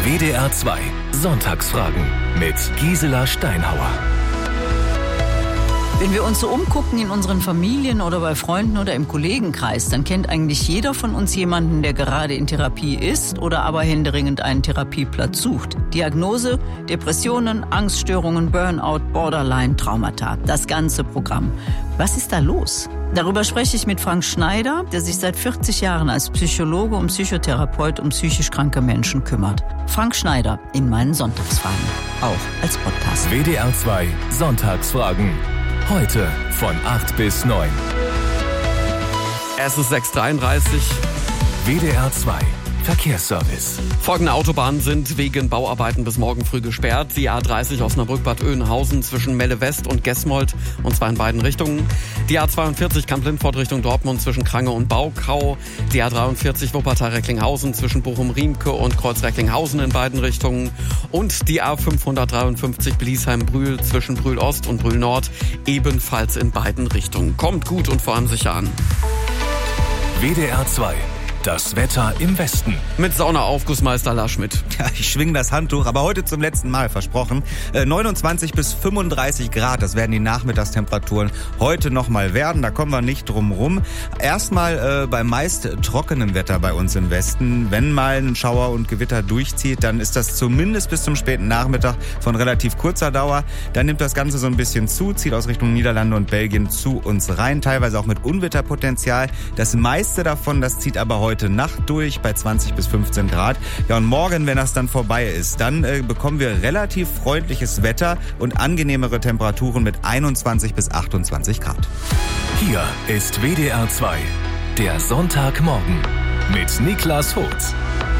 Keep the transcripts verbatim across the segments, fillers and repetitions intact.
W D R zwei Sonntagsfragen mit Gisela Steinhauer. Wenn wir uns so umgucken in unseren Familien oder bei Freunden oder im Kollegenkreis, dann kennt eigentlich jeder von uns jemanden, der gerade in Therapie ist oder aber händeringend einen Therapieplatz sucht. Diagnose: Depressionen, Angststörungen, Burnout, Borderline, Traumata. Das ganze Programm. Was ist da los? Darüber spreche ich mit Frank Schneider, der sich seit vierzig Jahren als Psychologe und Psychotherapeut um psychisch kranke Menschen kümmert. Frank Schneider in meinen Sonntagsfragen. Auch als Podcast. W D R zwei Sonntagsfragen. Heute von acht bis neun. Es ist sechs Uhr dreiunddreißig. W D R zwei Verkehrsservice. Folgende Autobahnen sind wegen Bauarbeiten bis morgen früh gesperrt. Die A dreißig Osnabrück-Bad Oeynhausen zwischen Melle West und Gesmold, und zwar in beiden Richtungen. Die A zweiundvierzig Kamp-Lindfort Richtung Dortmund zwischen Krange und Baukau. Die A dreiundvierzig Wuppertal-Recklinghausen zwischen Bochum-Riemke und Kreuz-Recklinghausen in beiden Richtungen. Und die A fünfhundertdreiundfünfzig Bliesheim-Brühl zwischen Brühl-Ost und Brühl-Nord ebenfalls in beiden Richtungen. Kommt gut und vor allem sicher an. W D R zwei. Das Wetter im Westen. Mit Saunaaufgussmeister Lars Schmidt. Ja, ich schwinge das Handtuch, aber heute zum letzten Mal, versprochen. Äh, neunundzwanzig bis fünfunddreißig Grad, das werden die Nachmittagstemperaturen heute nochmal werden. Da kommen wir nicht drum rum. Erstmal äh, bei meist trockenem Wetter bei uns im Westen. Wenn mal ein Schauer und Gewitter durchzieht, dann ist das zumindest bis zum späten Nachmittag von relativ kurzer Dauer. Dann nimmt das Ganze so ein bisschen zu, zieht aus Richtung Niederlande und Belgien zu uns rein. Teilweise auch mit Unwetterpotenzial. Das meiste davon, das zieht aber heute Heute Nacht durch bei zwanzig bis fünfzehn Grad. Ja, und morgen, wenn das dann vorbei ist, dann äh, bekommen wir relativ freundliches Wetter und angenehmere Temperaturen mit einundzwanzig bis achtundzwanzig Grad. Hier ist W D R zwei, der Sonntagmorgen mit Niklas Hotz.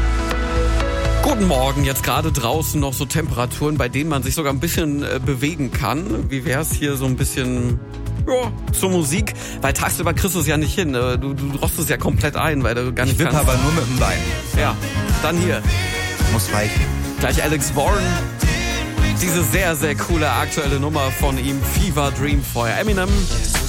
Guten Morgen, jetzt gerade draußen noch so Temperaturen, bei denen man sich sogar ein bisschen äh, bewegen kann. Wie wär's hier so ein bisschen... Ja, zur Musik, weil tagsüber kriegst du es ja nicht hin. Du, du rostest ja komplett ein, weil du gar nicht Ich wippe kannst. aber nur mit dem Bein. Ja, dann hier. Muss reichen. Gleich Alex Warren. Diese sehr, sehr coole aktuelle Nummer von ihm, Fever Dream Feuer. Eminem.